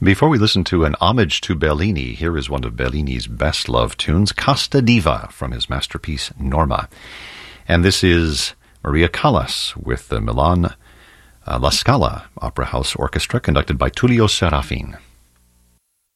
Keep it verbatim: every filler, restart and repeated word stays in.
Before we listen to an homage to Bellini, here is one of Bellini's best-loved tunes, Casta Diva, from his masterpiece Norma. And this is Maria Callas with the Milan uh, La Scala Opera House Orchestra, conducted by Tullio Serafin.